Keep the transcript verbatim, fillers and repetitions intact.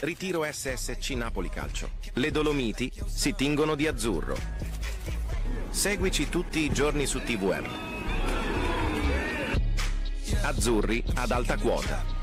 Ritiro S S C Napoli Calcio. Le Dolomiti si tingono di azzurro. Seguici tutti i giorni su T V R. Azzurri ad alta quota.